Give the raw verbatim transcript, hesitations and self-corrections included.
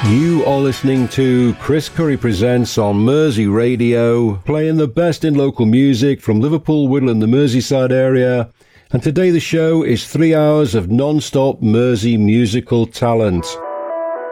You are listening to Chris Curry Presents on Mersey Radio, playing the best in local music from Liverpool, Whittle and the Merseyside area. And today the show is three hours of non-stop Mersey musical talent.